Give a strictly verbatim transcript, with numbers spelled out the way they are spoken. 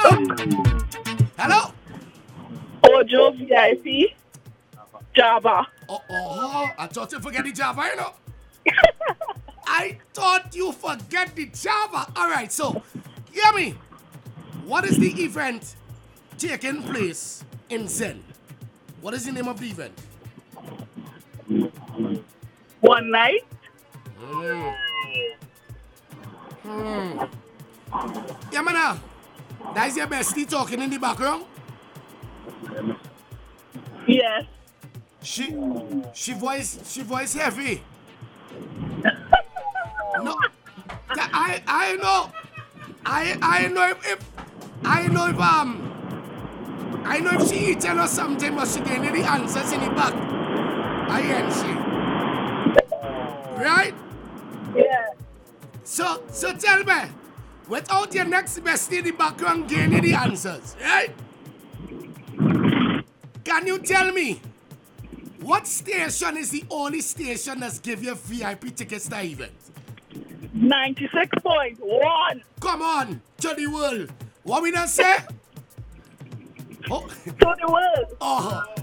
Hello? Ojo V I P. Java. Oh, oh, I thought you forget the Java, you know. I thought you forget the Java. All right, so, hear me. What is the event taking place in Zen? What is the name of the event? One night. Mm. Hmm. Yeah, man. That is your bestie talking in the background? Yes. She, she voice, she voice heavy. No, I, I know, I, I know if, if, I know if um, I know if she eating or something, but she getting the answers in the back. I ain't she, right? Yeah. So, so tell me, without your next bestie in the background getting the answers, right? Can you tell me? What station is the only station that's give you V I P tickets to events? ninety-six point one. Come on, to the world. What we done say? Oh, To the world. oh.